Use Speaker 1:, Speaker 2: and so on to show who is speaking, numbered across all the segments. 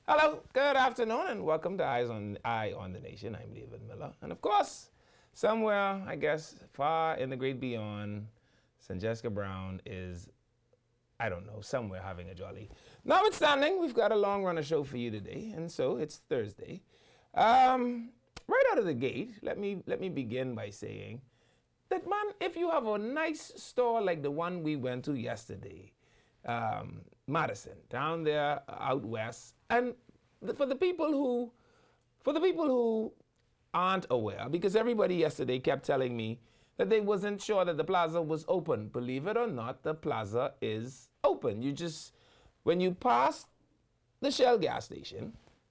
Speaker 1: Hello, good afternoon, and welcome to Eye on the Nation. I'm David Miller, and of course, somewhere I guess far in the great beyond, St. Jessica Brown is, I don't know, somewhere having a jolly. Notwithstanding, we've got a long runner show for you today, and so it's Thursday. Right out of the gate, let me begin by saying that, man, if you have a nice store like the one we went to yesterday, Madison, down there out west, and for the people who aren't aware, because everybody yesterday kept telling me that they wasn't sure that the plaza was open. Believe it or not, the plaza is open. When you pass the Shell gas station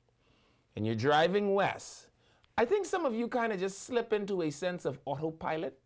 Speaker 1: and you're driving west, I think some of you kind of just slip into a sense of autopilot.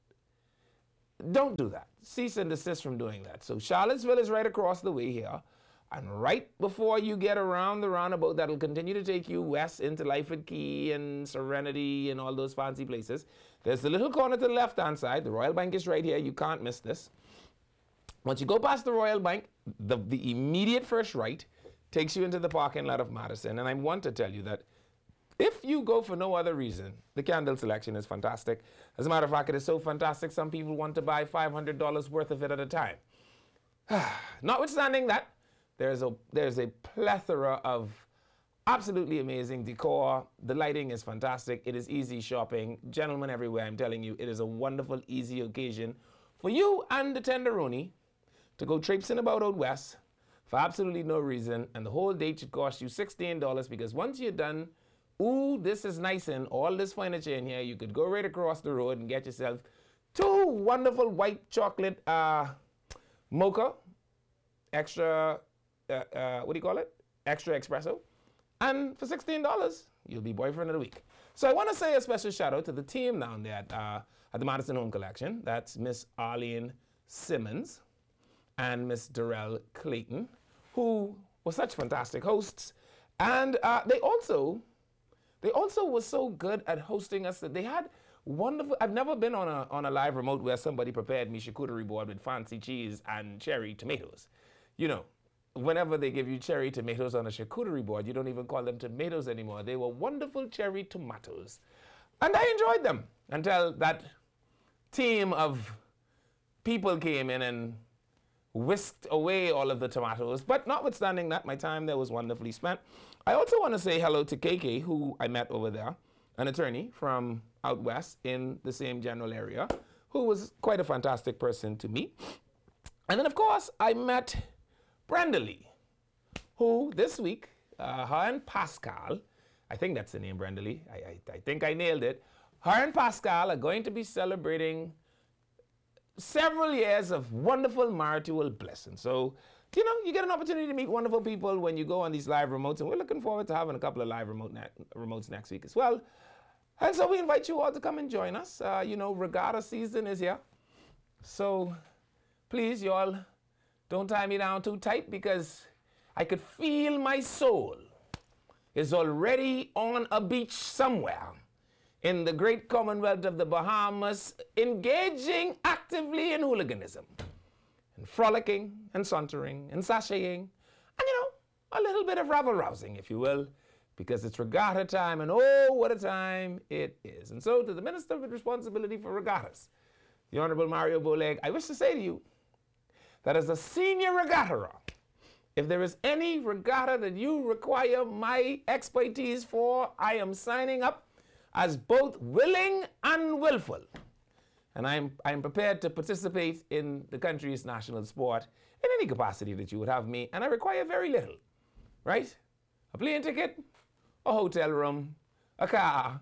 Speaker 1: Don't do that. Cease and desist from doing that. So Charlottesville is right across the way here. And right before you get around the roundabout that'll continue to take you west into Lyford Key and Serenity and all those fancy places, there's the little corner to the left-hand side. The Royal Bank is right here. You can't miss this. Once you go past the Royal Bank, the immediate first right takes you into the parking lot of Madison. And I want to tell you that if you go for no other reason, the candle selection is fantastic. As a matter of fact, it is so fantastic, some people want to buy $500 worth of it at a time. Notwithstanding that, there's a plethora of absolutely amazing decor. The lighting is fantastic. It is easy shopping. Gentlemen everywhere, I'm telling you, it is a wonderful, easy occasion for you and the tenderoni to go traipsing about out west for absolutely no reason. And the whole date should cost you $16 because once you're done, ooh, this is nice and all this furniture in here, you could go right across the road and get yourself two wonderful white chocolate mocha, extra, what do you call it? Extra espresso. And for $16, you'll be boyfriend of the week. So I want to say a special shout out to the team down there at the Madison Home Collection. That's Miss Arlene Simmons and Miss Darrell Clayton, who were such fantastic hosts. And they also were so good at hosting us that they had wonderful. I've never been on a live remote where somebody prepared me charcuterie board with fancy cheese and cherry tomatoes. You know, whenever they give you cherry tomatoes on a charcuterie board, you don't even call them tomatoes anymore. They were wonderful cherry tomatoes. And I enjoyed them until that team of people came in and whisked away all of the tomatoes. But notwithstanding that, my time there was wonderfully spent. I also want to say hello to KK, who I met over there, an attorney from out west in the same general area, who was quite a fantastic person to meet. And then, of course, I met Brenda Lee, who this week, her and Pascal, I think that's the name, Brenda Lee, I think I nailed it, her and Pascal are going to be celebrating several years of wonderful marital bliss. And so, you know, you get an opportunity to meet wonderful people when you go on these live remotes, and we're looking forward to having a couple of live remotes next week as well. And so we invite you all to come and join us. You know, regatta season is here. So please, y'all, don't tie me down too tight because I could feel my soul is already on a beach somewhere in the great Commonwealth of the Bahamas, engaging actively in hooliganism, and frolicking, and sauntering, and sashaying, and, you know, a little bit of rabble-rousing, if you will, because it's regatta time, and oh, what a time it is. And so, to the Minister with responsibility for regattas, the Honorable Mario Boleg, I wish to say to you that as a senior regatterer, if there is any regatta that you require my expertise for, I am signing up as both willing and willful. And I'm prepared to participate in the country's national sport in any capacity that you would have me, and I require very little, right? A plane ticket, a hotel room, a car,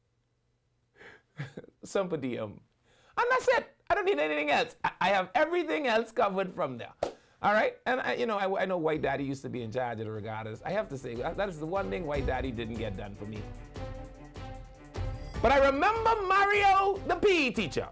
Speaker 1: some per diem. And that's it. I don't need anything else. I have everything else covered from there. All right? And, I know White Daddy used to be in charge of the regattas. I have to say, that is the one thing White Daddy didn't get done for me. But I remember Mario, the PE teacher.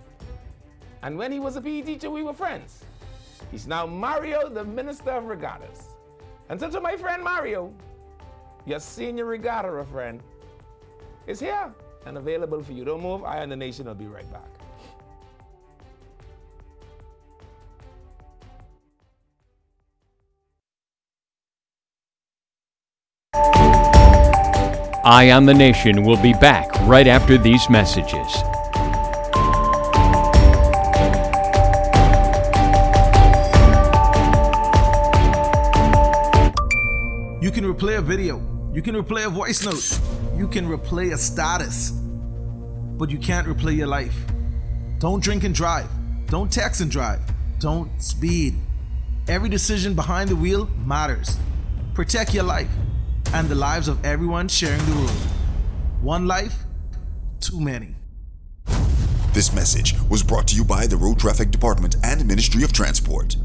Speaker 1: And when he was a PE teacher, we were friends. He's now Mario, the Minister of Regattas. And so to my friend Mario, your senior regatta friend, is here and available for you. Don't move. Eye on the Nation will be right back.
Speaker 2: Eye on the Nation will be back right after these messages.
Speaker 3: You can replay a video. You can replay a voice note. You can replay a status. But you can't replay your life. Don't drink and drive. Don't text and drive. Don't speed. Every decision behind the wheel matters. Protect your life and the lives of everyone sharing the road. One life, too many.
Speaker 4: This message was brought to you by the Road Traffic Department and Ministry of Transport.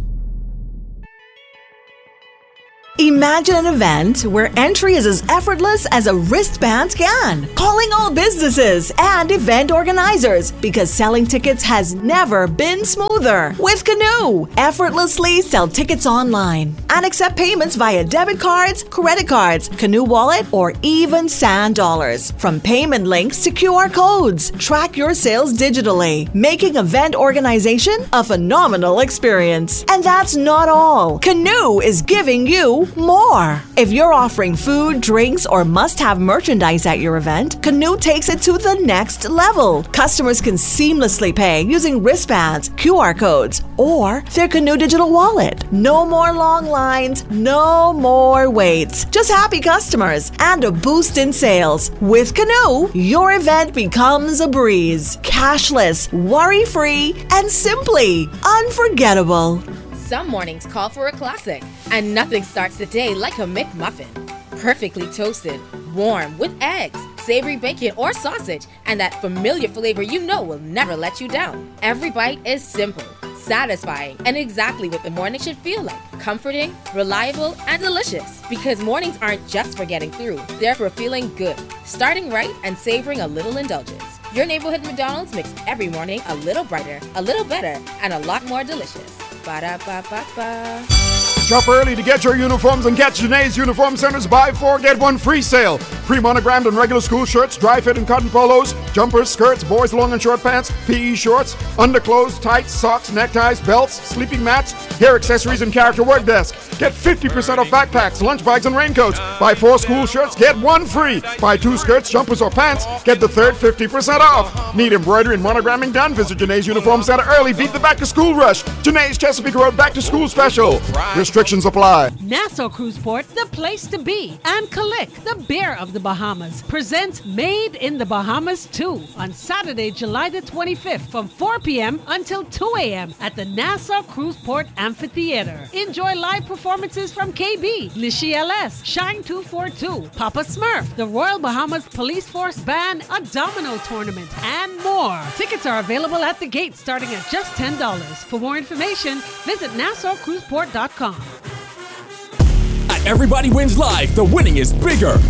Speaker 5: Imagine an event where entry is as effortless as a wristband scan. Calling all businesses and event organizers because selling tickets has never been smoother. With Canoe, effortlessly sell tickets online and accept payments via debit cards, credit cards, Canoe Wallet, or even Sand Dollars. From payment links to QR codes, track your sales digitally, making event organization a phenomenal experience. And that's not all. Canoe is giving you more. If you're offering food, drinks, or must-have merchandise at your event, Canoe takes it to the next level. Customers can seamlessly pay using wristbands, QR codes, or their Canoe digital wallet. No more long lines, no more waits. Just happy customers and a boost in sales. With Canoe, your event becomes a breeze. Cashless, worry-free, and simply unforgettable.
Speaker 6: Some mornings call for a classic, and nothing starts the day like a McMuffin. Perfectly toasted, warm, with eggs, savory bacon or sausage, and that familiar flavor you know will never let you down. Every bite is simple, satisfying, and exactly what the morning should feel like. Comforting, reliable, and delicious. Because mornings aren't just for getting through, they're for feeling good, starting right, and savoring a little indulgence. Your neighborhood McDonald's makes every morning a little brighter, a little better, and a lot more delicious. Ba-da-ba-ba-ba.
Speaker 7: Shop early to get your uniforms and catch Janae's Uniform Center's buy 4 get 1 free sale. Pre-monogrammed and regular school shirts, dry fit and cotton polos, jumpers, skirts, boys long and short pants, PE shorts, underclothes, tights, socks, neckties, belts, sleeping mats, hair accessories, and character work desk. Get 50% off backpacks, lunch bags, and raincoats. Buy 4 school shirts, get 1 free. Buy 2 skirts, jumpers, or pants, get the third 50% off. Need embroidery and monogramming done? Visit Janae's Uniform Center early. Beat the back to school rush. Janae's Chesapeake Road back to school special. Restrictions apply.
Speaker 8: Nassau Cruise Port, the place to be. And Kalik, the bear of the Bahamas, presents Made in the Bahamas 2 on Saturday, July the 25th from 4 p.m. until 2 a.m. at the Nassau Cruise Port Amphitheater. Enjoy live performances from KB, Nishi LS, Shine 242, Papa Smurf, the Royal Bahamas Police Force Band, a domino tournament, and more. Tickets are available at the gate starting at just $10. For more information, visit NassauCruiseport.com.
Speaker 9: At Everybody Wins Live, the winning is bigger.